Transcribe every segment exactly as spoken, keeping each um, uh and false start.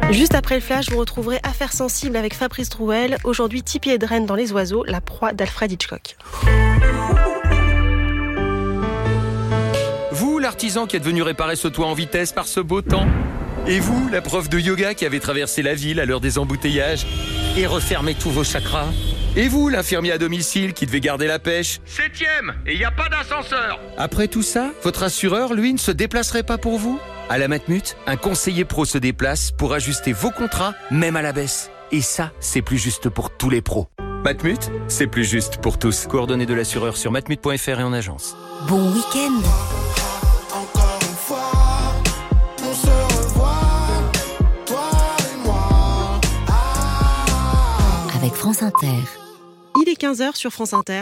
Juste après le flash, vous retrouverez Affaires sensibles avec Fabrice Drouel. Aujourd'hui, Tippi Hedren dans Les Oiseaux, la proie d'Alfred Hitchcock. Vous, l'artisan qui est venu réparer ce toit en vitesse par ce beau temps. Et vous, la prof de yoga qui avait traversé la ville à l'heure des embouteillages et refermé tous vos chakras. Et vous, l'infirmier à domicile qui devait garder la pêche. Septième, et il n'y a pas d'ascenseur. Après tout ça, votre assureur, lui, ne se déplacerait pas pour vous ? À la Matmut, un conseiller pro se déplace pour ajuster vos contrats, même à la baisse. Et ça, c'est plus juste pour tous les pros. Matmut, c'est plus juste pour tous. Coordonnées de l'assureur sur matmut point f r et en agence. Bon week-end. Encore une fois, on se revoit, toi et moi. Ah. Avec France Inter. Il est quinze heures sur France Inter.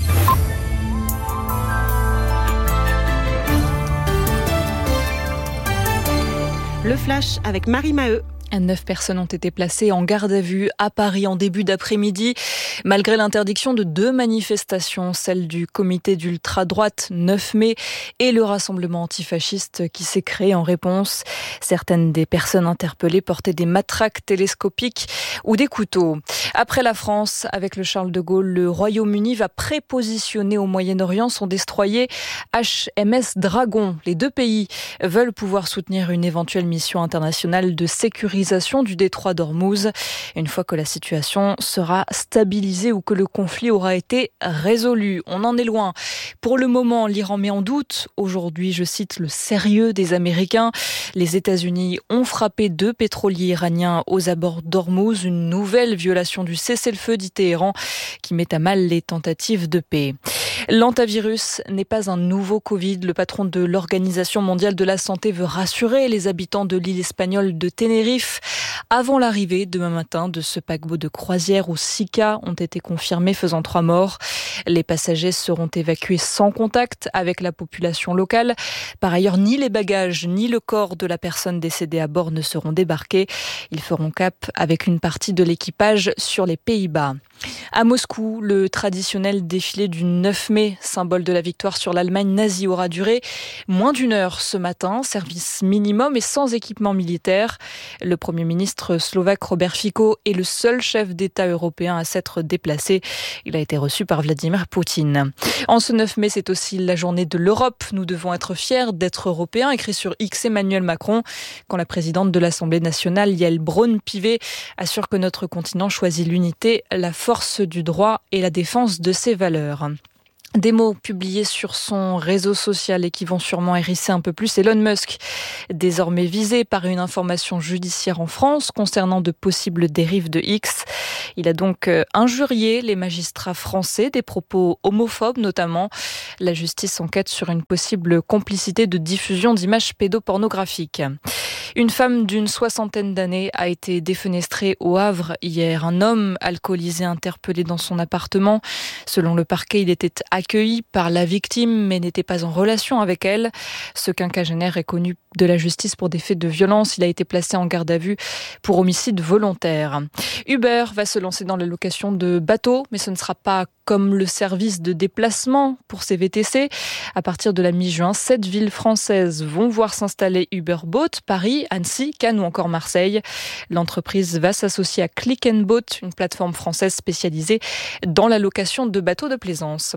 Le flash avec Marie Maheu. Neuf personnes ont été placées en garde à vue à Paris en début d'après-midi, malgré l'interdiction de deux manifestations, celle du comité d'ultra-droite neuf mai et le rassemblement antifasciste qui s'est créé en réponse. Certaines des personnes interpellées portaient des matraques télescopiques ou des couteaux. Après la France, avec le Charles de Gaulle, le Royaume-Uni va prépositionner au Moyen-Orient son destroyer H M S Dragon. Les deux pays veulent pouvoir soutenir une éventuelle mission internationale de sécurisation du détroit d'Ormuz, une fois que la situation sera stabilisée ou que le conflit aura été résolu. On en est loin. Pour le moment, l'Iran met en doute, aujourd'hui, je cite, le sérieux des Américains. Les États-Unis ont frappé deux pétroliers iraniens aux abords d'Ormuz, une nouvelle violation du cessez-le-feu, dit Téhéran, qui met à mal les tentatives de paix. L'antavirus n'est pas un nouveau Covid. Le patron de l'Organisation mondiale de la santé veut rassurer les habitants de l'île espagnole de Tenerife. Avant l'arrivée demain matin de ce paquebot de croisière où six cas ont été confirmés, faisant trois morts. Les passagers seront évacués sans contact avec la population locale. Par ailleurs, ni les bagages ni le corps de la personne décédée à bord ne seront débarqués. Ils feront cap avec une partie de l'équipage sur les Pays-Bas. À Moscou, le traditionnel défilé du neuf mai, symbole de la victoire sur l'Allemagne nazie, aura duré moins d'une heure ce matin, service minimum et sans équipement militaire. Le Premier ministre slovaque Robert Fico est le seul chef d'État européen à s'être déplacé. Il a été reçu par Vladimir Poutine. En ce neuf mai, c'est aussi la journée de l'Europe. Nous devons être fiers d'être européens, écrit sur X Emmanuel Macron, quand la présidente de l'Assemblée nationale, Yael Braun-Pivet, assure que notre continent choisit l'unité, la force du droit et la défense de ses valeurs. Des mots publiés sur son réseau social et qui vont sûrement hérisser un peu plus Elon Musk, désormais visé par une information judiciaire en France concernant de possibles dérives de X. Il a donc injurié les magistrats français, des propos homophobes notamment. La justice enquête sur une possible complicité de diffusion d'images pédopornographiques. Une femme d'une soixantaine d'années a été défenestrée au Havre hier. Un homme alcoolisé interpellé dans son appartement. Selon le parquet, il était accueilli par la victime mais n'était pas en relation avec elle. Ce quinquagénaire est connu de la justice pour des faits de violence. Il a été placé en garde à vue pour homicide volontaire. Uber va se lancer dans la location de bateaux, mais ce ne sera pas comme le service de déplacement pour ses V T C. À partir de la mi-juin, sept villes françaises vont voir s'installer Uber Boat, Paris, Annecy, Cannes ou encore Marseille. L'entreprise va s'associer à Click and Boat, une plateforme française spécialisée dans la location de bateaux de plaisance.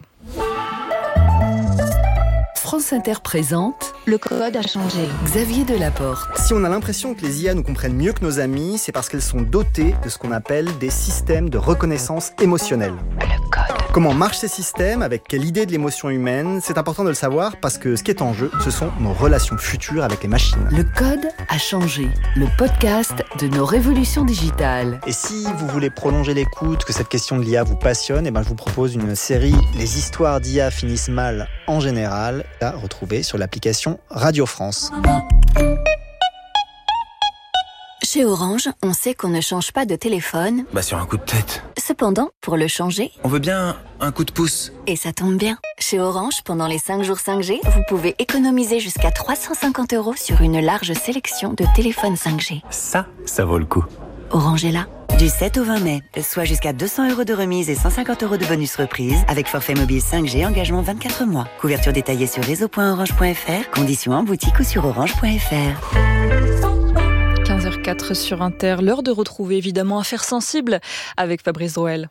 France Inter présente Le Code a changé. Xavier Delaporte. Si on a l'impression que les I A nous comprennent mieux que nos amis, c'est parce qu'elles sont dotées de ce qu'on appelle des systèmes de reconnaissance émotionnelle. Le Code. Comment marchent ces systèmes, avec quelle idée de l'émotion humaine, c'est important de le savoir parce que ce qui est en jeu, ce sont nos relations futures avec les machines. Le Code a changé. Le podcast de nos révolutions digitales. Et si vous voulez prolonger l'écoute, que cette question de l'I A vous passionne, eh ben je vous propose une série « Les histoires d'I A finissent mal en général » à retrouver sur l'application Radio France. Chez Orange, on sait qu'on ne change pas de téléphone. Bah sur un coup de tête. Cependant, pour le changer, on veut bien un coup de pouce. Et ça tombe bien. Chez Orange, pendant les cinq jours cinq G, vous pouvez économiser jusqu'à trois cent cinquante euros sur une large sélection de téléphones cinq G. Ça, ça vaut le coup. Orange est là. Du sept au vingt mai, soit jusqu'à deux cents euros de remise et cent cinquante euros de bonus reprise avec forfait mobile cinq G, engagement vingt-quatre mois. Couverture détaillée sur réseau point orange point f r, conditions en boutique ou sur orange point f r. quinze heures quatre. quatre sur Inter. L'heure de retrouver évidemment Affaires sensibles avec Fabrice Drouel.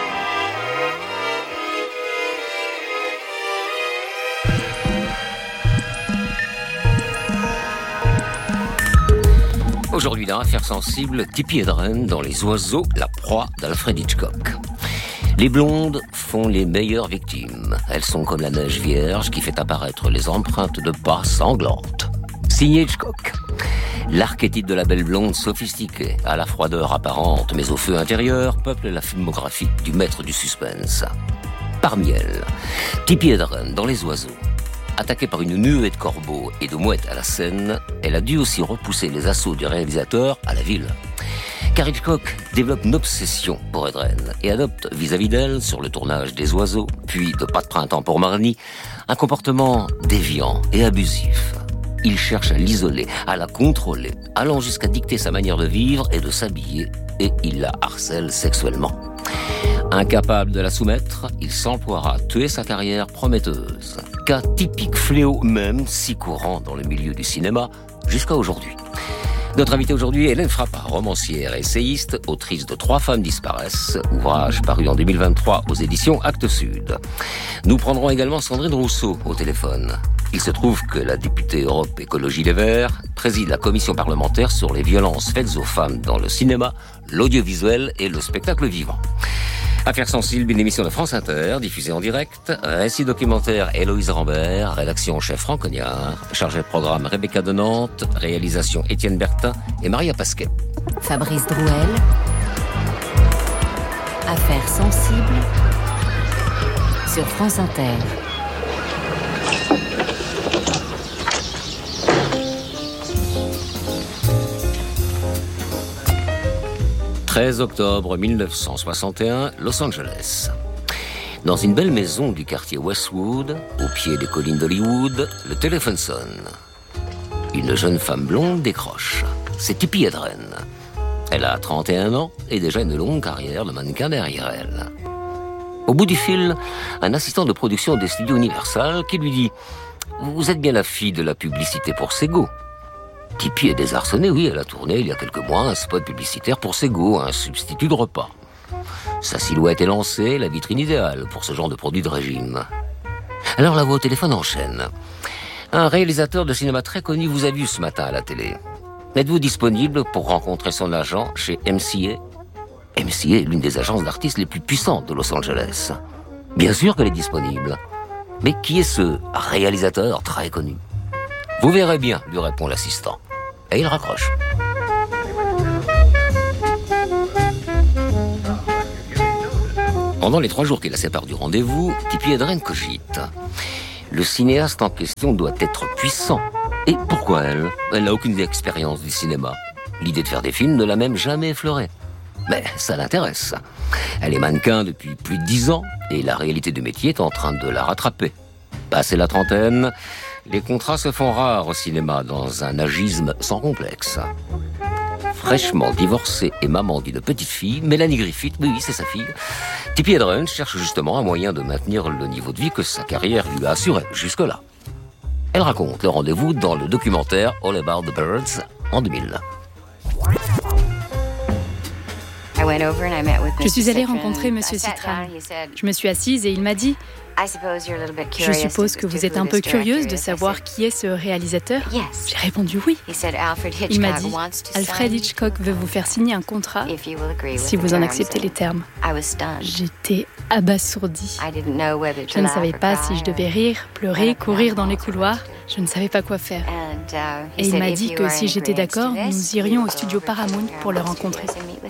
Aujourd'hui dans Affaires sensibles, Tippi Hedren dans Les oiseaux, la proie d'Alfred Hitchcock. Les blondes font les meilleures victimes. Elles sont comme la neige vierge qui fait apparaître les empreintes de pas sanglantes. Signé Hitchcock. L'archétype de la belle blonde sophistiquée, à la froideur apparente mais au feu intérieur, peuple la filmographie du maître du suspense. Parmi elles, Tippi Hedren dans Les oiseaux. Attaquée par une nuée de corbeaux et de mouettes à la scène, elle a dû aussi repousser les assauts du réalisateur à la ville. Car Hitchcock développe une obsession pour Hedren et adopte vis-à-vis d'elle, sur le tournage des Oiseaux, puis de Pas de printemps pour Marnie, un comportement déviant et abusif. Il cherche à l'isoler, à la contrôler, allant jusqu'à dicter sa manière de vivre et de s'habiller, et il la harcèle sexuellement. Incapable de la soumettre, il s'emploiera à tuer sa carrière prometteuse. Cas typique fléau même si courant dans le milieu du cinéma jusqu'à aujourd'hui. Notre invitée aujourd'hui est Hélène Frappa, romancière et essayiste, autrice de Trois femmes disparaissent, ouvrage paru en deux mille vingt-trois aux éditions Actes Sud. Nous prendrons également Sandrine Rousseau au téléphone. Il se trouve que la députée Europe Écologie Les Verts préside la commission parlementaire sur les violences faites aux femmes dans le cinéma, l'audiovisuel et le spectacle vivant. Affaires sensibles, une émission de France Inter, diffusée en direct. Récit documentaire Héloïse Rambert, rédaction en chef Franck Cognard, chargé de programme Rebecca de Nantes, réalisation Étienne Bertin et Maria Pasquet. Fabrice Drouel. Affaires sensibles sur France Inter. treize octobre mille neuf cent soixante et un, Los Angeles. Dans une belle maison du quartier Westwood, au pied des collines d'Hollywood, le téléphone sonne. Une jeune femme blonde décroche. C'est Tippi Hedren. Elle a trente et un ans et déjà une longue carrière de mannequin derrière elle. Au bout du fil, un assistant de production des studios Universal qui lui dit « Vous êtes bien la fille de la publicité pour Sego ». Tippi est désarçonnée, oui, elle a tourné il y a quelques mois un spot publicitaire pour Sego, un substitut de repas. Sa silhouette est lancée, la vitrine idéale pour ce genre de produit de régime. Alors la voix au téléphone enchaîne. Un réalisateur de cinéma très connu vous a vu ce matin à la télé. Êtes-vous disponible pour rencontrer son agent chez M C A ? M C A est l'une des agences d'artistes les plus puissantes de Los Angeles. Bien sûr qu'elle est disponible. Mais qui est ce réalisateur très connu ? Vous verrez bien, lui répond l'assistant. Et il raccroche. Pendant les trois jours qui la séparent du rendez-vous, Tippi Hedren cogite. Le cinéaste en question doit être puissant. Et pourquoi elle ? Elle n'a aucune expérience du cinéma. L'idée de faire des films ne l'a même jamais effleurée. Mais ça l'intéresse. Elle est mannequin depuis plus de dix ans et la réalité du métier est en train de la rattraper. Passée la trentaine, les contrats se font rares au cinéma dans un agisme sans complexe. Fraîchement divorcée et maman d'une petite fille, Mélanie Griffith, oui, c'est sa fille, Tippi Hedren cherche justement un moyen de maintenir le niveau de vie que sa carrière lui a assuré jusque-là. Elle raconte le rendez-vous dans le documentaire All About the Birds en deux mille. Je suis allée rencontrer Monsieur Citran. Je me suis assise et il m'a dit « Je suppose que vous êtes un peu curieuse de savoir qui est ce réalisateur ?» J'ai répondu « oui ». Il m'a dit « Alfred Hitchcock veut vous faire signer un contrat si vous en acceptez les termes. » J'étais abasourdie. Je ne savais pas si je devais rire, pleurer, courir dans les couloirs. Je ne savais pas quoi faire. Et il m'a dit que si j'étais d'accord, nous irions au studio Paramount pour le rencontrer.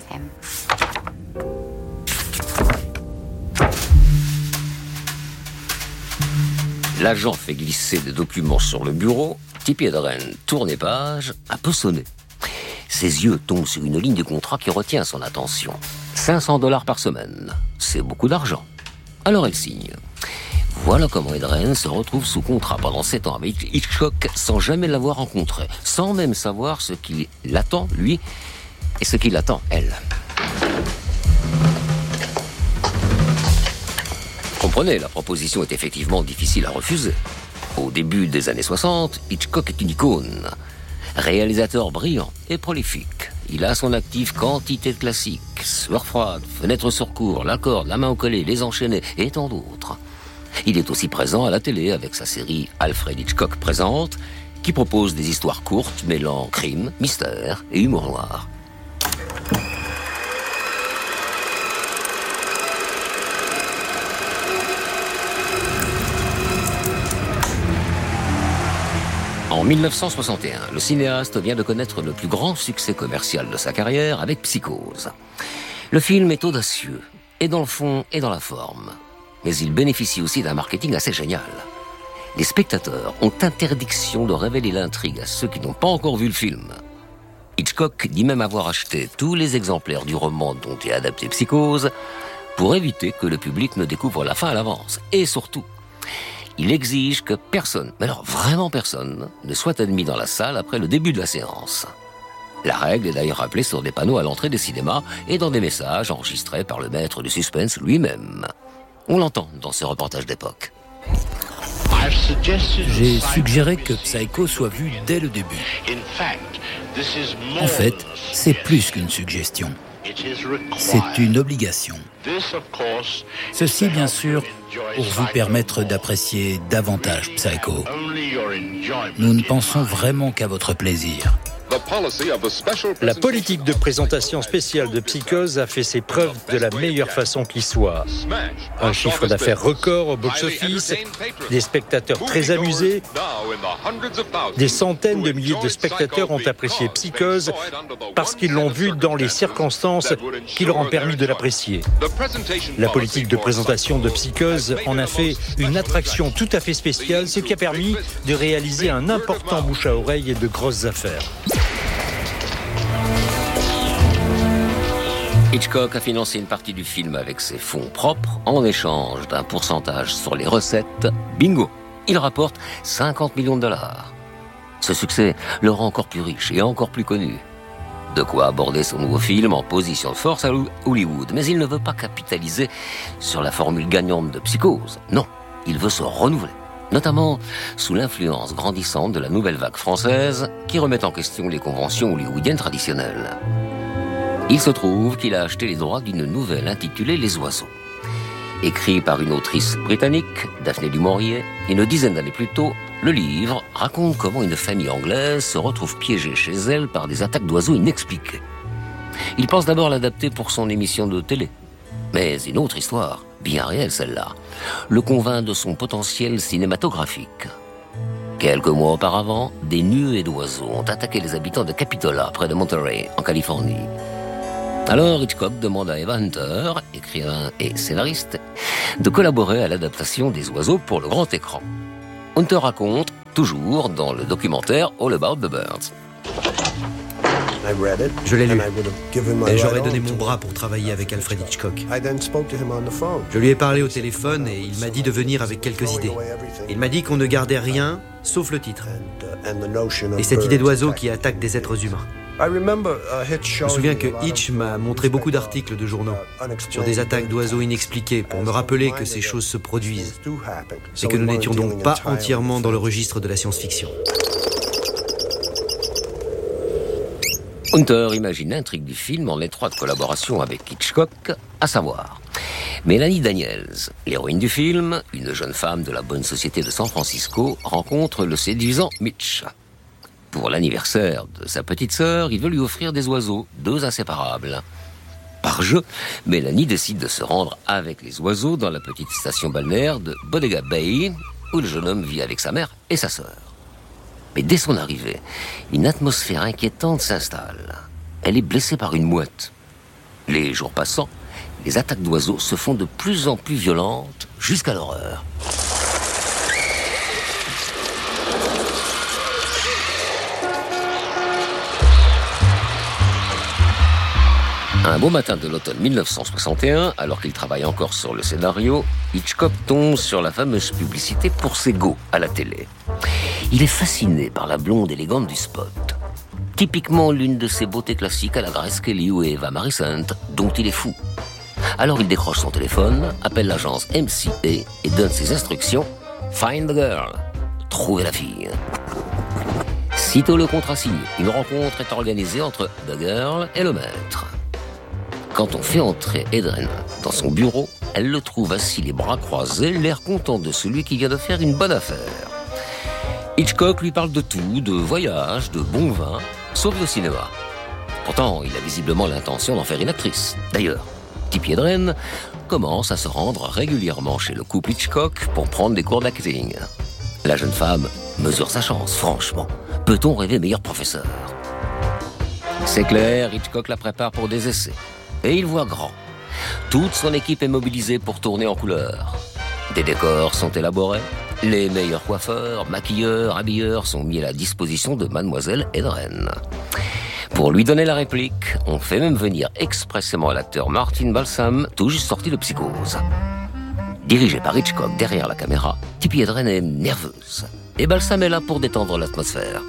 L'agent fait glisser des documents sur le bureau. Tippi Hedren tourne les pages, un peu sonné. Ses yeux tombent sur une ligne de contrat qui retient son attention. cinq cents dollars par semaine. C'est beaucoup d'argent. Alors elle signe. Voilà comment Hedren se retrouve sous contrat pendant sept ans avec Hitchcock sans jamais l'avoir rencontré, sans même savoir ce qui l'attend, lui, et ce qui l'attend, elle. Comprenez, la proposition est effectivement difficile à refuser. Au début des années soixante, Hitchcock est une icône. Réalisateur brillant et prolifique, il a à son actif quantité de classiques. Sueur froide, Fenêtre sur cour, La corde, La main au collet, Les enchaînés et tant d'autres. Il est aussi présent à la télé avec sa série Alfred Hitchcock présente, qui propose des histoires courtes mêlant crime, mystère et humour noir. En mille neuf cent soixante et un, le cinéaste vient de connaître le plus grand succès commercial de sa carrière avec Psychose. Le film est audacieux, et dans le fond et dans la forme. Mais il bénéficie aussi d'un marketing assez génial. Les spectateurs ont interdiction de révéler l'intrigue à ceux qui n'ont pas encore vu le film. Hitchcock dit même avoir acheté tous les exemplaires du roman dont est adapté Psychose pour éviter que le public ne découvre la fin à l'avance. Et surtout, il exige que personne, mais alors vraiment personne, ne soit admis dans la salle après le début de la séance. La règle est d'ailleurs rappelée sur des panneaux à l'entrée des cinémas et dans des messages enregistrés par le maître du suspense lui-même. On l'entend dans ces reportages d'époque. J'ai suggéré que Psycho soit vu dès le début. En fait, c'est plus qu'une suggestion. C'est une obligation. Ceci, bien sûr, pour vous permettre d'apprécier davantage Psycho. Nous ne pensons vraiment qu'à votre plaisir. La politique de présentation spéciale de Psychose a fait ses preuves de la meilleure façon qui soit. Un chiffre d'affaires record au box-office, des spectateurs très amusés, des centaines de milliers de spectateurs ont apprécié Psychose parce qu'ils l'ont vu dans les circonstances qui leur ont permis de l'apprécier. La politique de présentation de Psychose en a fait une attraction tout à fait spéciale, ce qui a permis de réaliser un important bouche à oreille et de grosses affaires. Hitchcock a financé une partie du film avec ses fonds propres en échange d'un pourcentage sur les recettes. Bingo! Il rapporte cinquante millions de dollars. Ce succès le rend encore plus riche et encore plus connu. De quoi aborder son nouveau film en position de force à Hollywood. Mais il ne veut pas capitaliser sur la formule gagnante de Psychose. Non, il veut se renouveler. Notamment sous l'influence grandissante de la nouvelle vague française qui remet en question les conventions hollywoodiennes traditionnelles. Il se trouve qu'il a acheté les droits d'une nouvelle intitulée Les Oiseaux. Écrit par une autrice britannique, Daphné du Maurier, une dizaine d'années plus tôt, le livre raconte comment une famille anglaise se retrouve piégée chez elle par des attaques d'oiseaux inexpliquées. Il pense d'abord l'adapter pour son émission de télé. Mais une autre histoire, bien réelle celle-là, le convainc de son potentiel cinématographique. Quelques mois auparavant, des nuées d'oiseaux ont attaqué les habitants de Capitola, près de Monterey, en Californie. Alors Hitchcock demande à Eva Hunter, écrivain et scénariste, de collaborer à l'adaptation des oiseaux pour le grand écran. Hunter raconte, toujours dans le documentaire All About the Birds. Je l'ai lu, et j'aurais donné mon bras pour travailler avec Alfred Hitchcock. Je lui ai parlé au téléphone et il m'a dit de venir avec quelques idées. Il m'a dit qu'on ne gardait rien, sauf le titre. Et cette idée d'oiseau qui attaque des êtres humains. Je me souviens que Hitch m'a montré beaucoup d'articles de journaux sur des attaques d'oiseaux inexpliquées pour me rappeler que ces choses se produisent et que nous n'étions donc pas entièrement dans le registre de la science-fiction. Hunter imagine l'intrigue du film en étroite collaboration avec Hitchcock, à savoir Mélanie Daniels, l'héroïne du film, une jeune femme de la bonne société de San Francisco, rencontre le séduisant Mitch. Pour l'anniversaire de sa petite sœur, il veut lui offrir des oiseaux, deux inséparables. Par jeu, Mélanie décide de se rendre avec les oiseaux dans la petite station balnéaire de Bodega Bay, où le jeune homme vit avec sa mère et sa sœur. Mais dès son arrivée, une atmosphère inquiétante s'installe. Elle est blessée par une mouette. Les jours passant, les attaques d'oiseaux se font de plus en plus violentes, jusqu'à l'horreur. Un beau matin de l'automne mille neuf cent soixante et un, alors qu'il travaille encore sur le scénario, Hitchcock tombe sur la fameuse publicité pour Sego à la télé. Il est fasciné par la blonde élégante du spot. Typiquement l'une de ces beautés classiques à la Grace Kelly ou Eva Marie Saint, dont il est fou. Alors il décroche son téléphone, appelle l'agence M C A et donne ses instructions. Find the girl. Trouver la fille. Sitôt le contrat signé, une rencontre est organisée entre The Girl et le maître. Quand on fait entrer Edren dans son bureau, elle le trouve assis les bras croisés, l'air content de celui qui vient de faire une bonne affaire. Hitchcock lui parle de tout, de voyage, de bon vin, sauf de cinéma. Pourtant, il a visiblement l'intention d'en faire une actrice. D'ailleurs, Tippi Hedren commence à se rendre régulièrement chez le couple Hitchcock pour prendre des cours d'acting. La jeune femme mesure sa chance, franchement. Peut-on rêver meilleur professeur ? C'est clair, Hitchcock la prépare pour des essais. Et il voit grand. Toute son équipe est mobilisée pour tourner en couleur. Des décors sont élaborés. Les meilleurs coiffeurs, maquilleurs, habilleurs sont mis à la disposition de Mademoiselle Hedren. Pour lui donner la réplique, on fait même venir expressément l'acteur Martin Balsam, tout juste sorti de Psychose. Dirigé par Hitchcock derrière la caméra, Tippi Hedren est nerveuse. Et Balsam est là pour détendre l'atmosphère.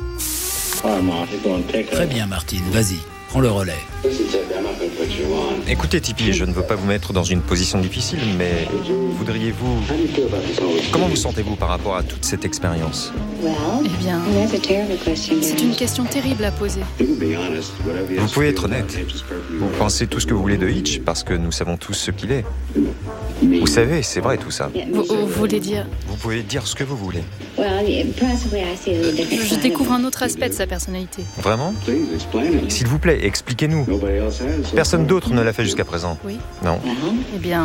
Très bien, Martine, vas-y, prends le relais. Écoutez, Tippi, je ne veux pas vous mettre dans une position difficile, mais voudriez-vous... Comment vous sentez-vous par rapport à toute cette expérience ? Eh bien, c'est une question terrible à poser. Vous pouvez être honnête. Vous pensez tout ce que vous voulez de Hitch, parce que nous savons tous ce qu'il est. Vous savez, c'est vrai tout ça. Vous, vous voulez dire... Vous pouvez dire ce que vous voulez. Je découvre un autre aspect de sa personnalité. Vraiment ? S'il vous plaît, expliquez-nous. Personne d'autre ne l'a fait jusqu'à présent. Oui. Non. Eh bien...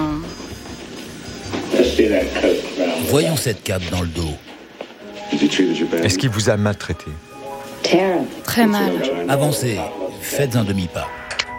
Voyons cette cape dans le dos. Est-ce qu'il vous a maltraité ? Très mal. Avancez, faites un demi-pas.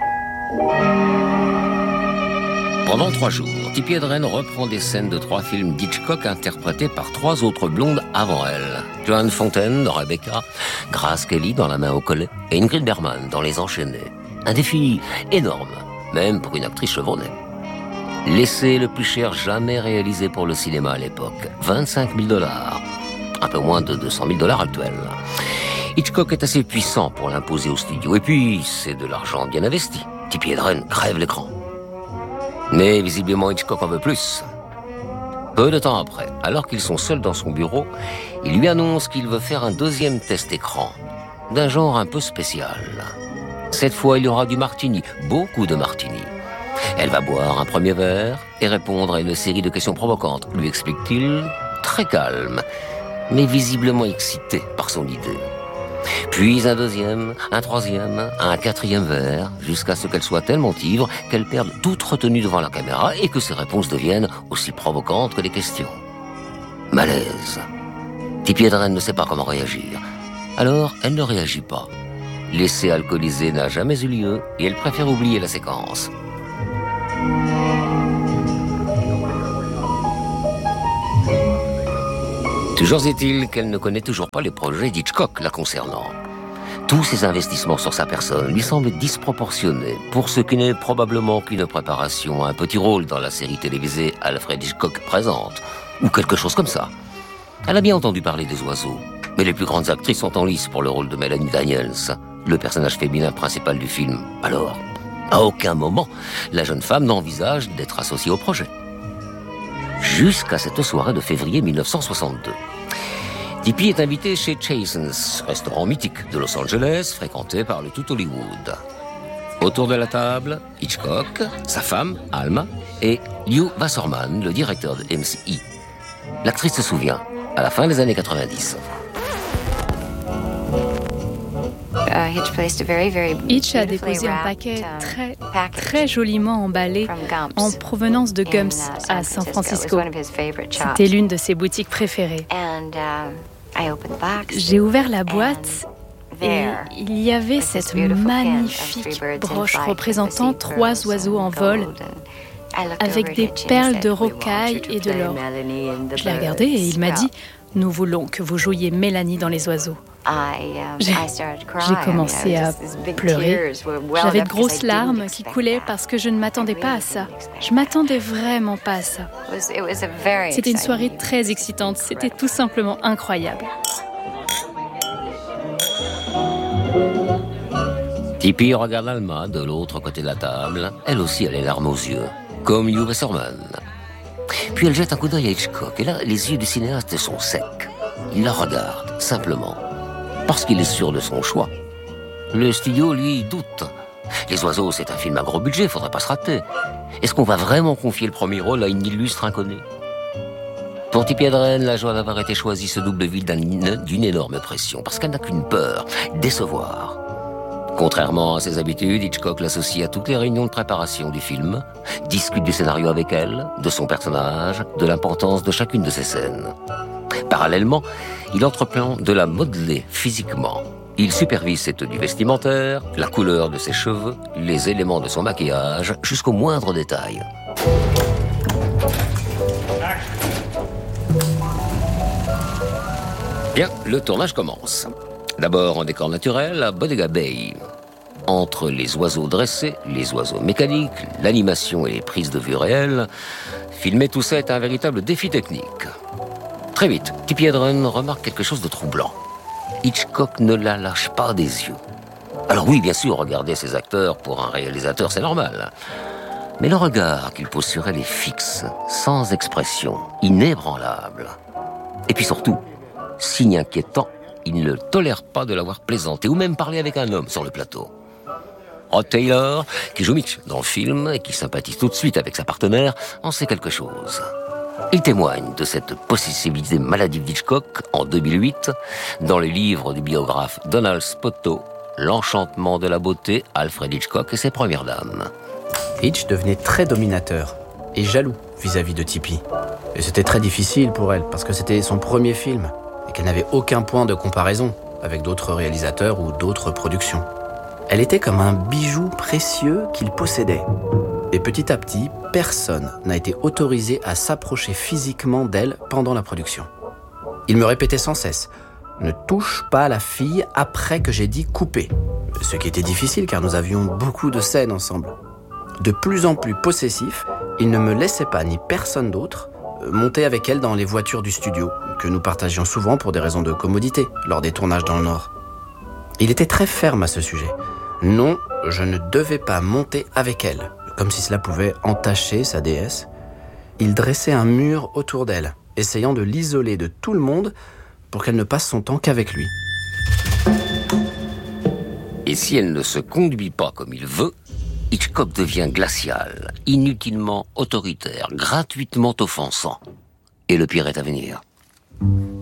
Pendant trois jours, Tippi Hedren reprend des scènes de trois films d'Hitchcock interprétés par trois autres blondes avant elle. Joan Fontaine dans Rebecca, Grace Kelly dans La main au collet et Ingrid Bergman dans Les Enchaînés. Un défi énorme, même pour une actrice chevronnée. L'essai le plus cher jamais réalisé pour le cinéma à l'époque, vingt-cinq mille dollars. Un peu moins de deux cent mille dollars actuels. Hitchcock est assez puissant pour l'imposer au studio. Et puis, c'est de l'argent bien investi. Tippi Hedren crève l'écran. Mais visiblement, Hitchcock en veut plus. Peu de temps après, alors qu'ils sont seuls dans son bureau, il lui annonce qu'il veut faire un deuxième test écran, d'un genre un peu spécial. Cette fois, il y aura du martini, beaucoup de martini. Elle va boire un premier verre et répondre à une série de questions provocantes, lui explique-t-il, très calme, mais visiblement excité par son idée. Puis un deuxième, un troisième, un quatrième verre, jusqu'à ce qu'elle soit tellement ivre qu'elle perde toute retenue devant la caméra et que ses réponses deviennent aussi provocantes que les questions. Malaise. Tippi Hedren ne sait pas comment réagir. Alors, elle ne réagit pas. L'essai alcoolisé n'a jamais eu lieu et elle préfère oublier la séquence. Toujours est-il qu'elle ne connaît toujours pas les projets d'Hitchcock la concernant. Tous ses investissements sur sa personne lui semblent disproportionnés pour ce qui n'est probablement qu'une préparation à un petit rôle dans la série télévisée Alfred Hitchcock présente, ou quelque chose comme ça. Elle a bien entendu parler des oiseaux, mais les plus grandes actrices sont en lice pour le rôle de Melanie Daniels, le personnage féminin principal du film. Alors, à aucun moment, la jeune femme n'envisage d'être associée au projet. Jusqu'à cette soirée de février mille neuf cent soixante-deux. Tippi est invité chez Chasen's, restaurant mythique de Los Angeles, fréquenté par le tout Hollywood. Autour de la table, Hitchcock, sa femme, Alma, et Lew Wasserman, le directeur de M C I. L'actrice se souvient, à la fin des années quatre-vingt-dix. Hitch a déposé un paquet très, très joliment emballé en provenance de Gumps à San Francisco. C'était l'une de ses boutiques préférées. J'ai ouvert la boîte et il y avait cette magnifique broche représentant trois oiseaux en vol avec des perles de rocaille et de l'or. Je l'ai regardé et il m'a dit « Nous voulons que vous jouiez Mélanie dans Les Oiseaux ». J'ai, j'ai commencé à pleurer. J'avais de grosses larmes qui coulaient parce que je ne m'attendais pas à ça. Je m'attendais vraiment pas à ça. C'était une soirée très excitante. C'était tout simplement incroyable. Tippi regarde Alma de l'autre côté de la table. Elle aussi a les larmes aux yeux, comme Lew Wasserman. Puis elle jette un coup d'œil à Hitchcock. Et là, les yeux du cinéaste sont secs. Il la regarde, simplement. Parce qu'il est sûr de son choix. Le studio, lui, doute. Les oiseaux, c'est un film à gros budget, faudrait pas se rater. Est-ce qu'on va vraiment confier le premier rôle à une illustre inconnue ? Pour Tippi Hedren, la joie d'avoir été choisie se double vite d'une énorme pression, parce qu'elle n'a qu'une peur, décevoir. Contrairement à ses habitudes, Hitchcock l'associe à toutes les réunions de préparation du film, discute du scénario avec elle, de son personnage, de l'importance de chacune de ses scènes. Parallèlement, il entreprend de la modeler physiquement. Il supervise ses tenues vestimentaires, la couleur de ses cheveux, les éléments de son maquillage, jusqu'au moindre détail. Bien, le tournage commence. D'abord en décor naturel à Bodega Bay. Entre les oiseaux dressés, les oiseaux mécaniques, l'animation et les prises de vue réelles, filmer tout ça est un véritable défi technique. Très vite, Tippi Hedren remarque quelque chose de troublant. Hitchcock ne la lâche pas des yeux. Alors oui, bien sûr, regarder ses acteurs pour un réalisateur, c'est normal. Mais le regard qu'il pose sur elle est fixe, sans expression, inébranlable. Et puis surtout, signe inquiétant, il ne tolère pas de l'avoir plaisanté ou même parlé avec un homme sur le plateau. Rod Taylor, qui joue Mitch dans le film et qui sympathise tout de suite avec sa partenaire, en sait quelque chose. Il témoigne de cette possessivité maladive d'Hitchcock en deux mille huit dans le livre du biographe Donald Spoto, L'enchantement de la beauté, Alfred Hitchcock et ses premières dames. Hitch devenait très dominateur et jaloux vis-à-vis de Tippi. Et c'était très difficile pour elle parce que c'était son premier film et qu'elle n'avait aucun point de comparaison avec d'autres réalisateurs ou d'autres productions. Elle était comme un bijou précieux qu'il possédait. Et petit à petit, personne n'a été autorisé à s'approcher physiquement d'elle pendant la production. Il me répétait sans cesse « Ne touche pas la fille après que j'ai dit couper », ce qui était difficile car nous avions beaucoup de scènes ensemble. De plus en plus possessif, il ne me laissait pas ni personne d'autre monter avec elle dans les voitures du studio, que nous partagions souvent pour des raisons de commodité lors des tournages dans le Nord. Il était très ferme à ce sujet. Non, je ne devais pas monter avec elle, comme si cela pouvait entacher sa déesse. Il dressait un mur autour d'elle, essayant de l'isoler de tout le monde pour qu'elle ne passe son temps qu'avec lui. Et si elle ne se conduit pas comme il veut, Hitchcock devient glacial, inutilement autoritaire, gratuitement offensant. Et le pire est à venir.